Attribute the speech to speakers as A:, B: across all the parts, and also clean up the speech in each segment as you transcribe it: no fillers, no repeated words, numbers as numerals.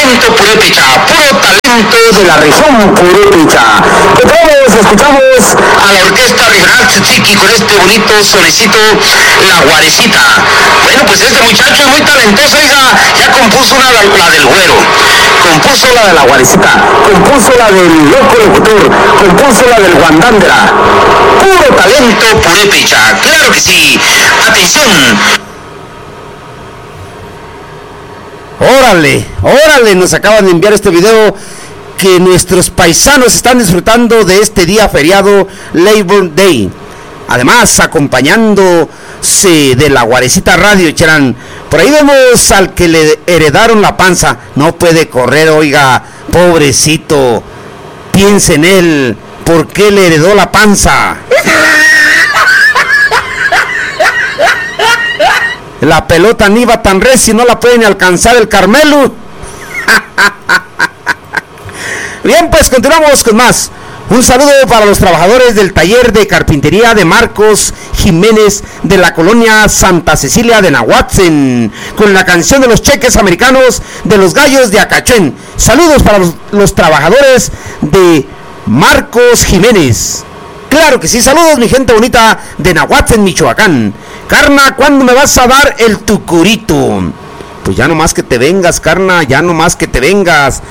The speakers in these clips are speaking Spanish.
A: talento purépecha, puro talento de la región purépecha. Que todos escuchamos a la Orquesta Regional Tzitziki con este bonito solecito, La Guarecita. Bueno, pues este muchacho es muy talentoso, oiga, ya compuso la del Güero, compuso la de La Guarecita, compuso la del Loco Locutor, compuso la del Guandándera. Puro talento purépecha, claro que sí. Atención.
B: Órale, nos acaban de enviar este video que nuestros paisanos están disfrutando de este día feriado Labor Day. Además, acompañándose de La Guarecita Radio, Cherán. Por ahí vemos al que le heredaron la panza. No puede correr, oiga, pobrecito. Piense en él, ¿por qué le heredó la panza? La pelota ni iba tan recia y no la puede ni alcanzar el Carmelo. Bien, pues continuamos con más. Un saludo para los trabajadores del taller de carpintería de Marcos Jiménez de la colonia Santa Cecilia de Nahuatzen, con la canción de los cheques americanos de los Gallos de Acachén. Saludos para los trabajadores de Marcos Jiménez. Claro que sí, saludos mi gente bonita de Nahuatzen, Michoacán. Carna, ¿cuándo me vas a dar el tucurito? Pues ya nomás que te vengas, Carna, ya nomás que te vengas.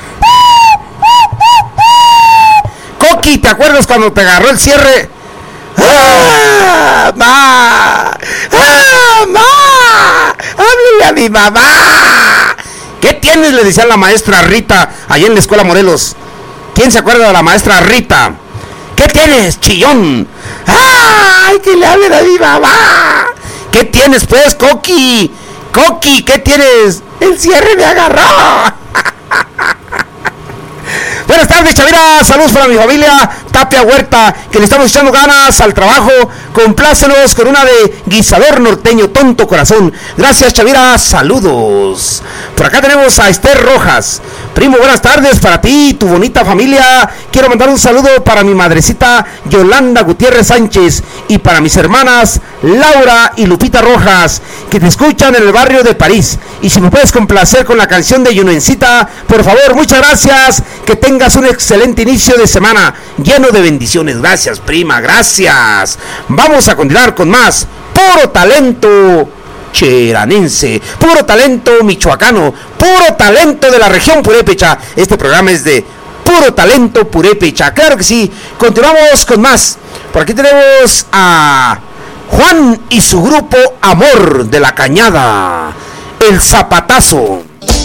B: Coqui, ¿te acuerdas cuando te agarró el cierre? ¡Ah, ma! ¡Ah, ma! ¡Háblale a mi mamá! ¿Qué tienes? Le decía la maestra Rita allá en la escuela Morelos. ¿Quién se acuerda de la maestra Rita? ¿Qué tienes, chillón? ¡Ay, que le hablen a mi mamá! ¿Qué tienes, pues, Coqui? Coqui, ¿qué tienes? El cierre me agarró. Buenas tardes, Chavira. Saludos para mi familia Tapia Huerta, que le estamos echando ganas al trabajo. Complácenos con una de Guisador Norteño, Tonto Corazón. Gracias, Chavira. Saludos. Por acá tenemos a Esther Rojas. Primo, buenas tardes para ti y tu bonita familia. Quiero mandar un saludo para mi madrecita Yolanda Gutiérrez Sánchez y para mis hermanas Laura y Lupita Rojas, que te escuchan en el barrio de París. Y si me puedes complacer con la canción de Yunencita, por favor, muchas gracias. Que tengas un excelente inicio de semana lleno de bendiciones. Gracias, prima, gracias. Vamos a continuar con más puro talento cheranense, puro talento michoacano, puro talento de la región purépecha. Este programa es de puro talento purépecha, claro que sí. Continuamos con más. Por aquí tenemos a Juan y su grupo Amor de la Cañada, El Zapatazo.